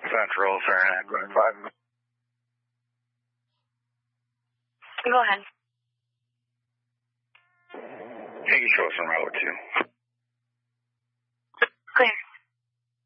Central, Fahrenheit 25. Go ahead. Hey, show us from Route 2.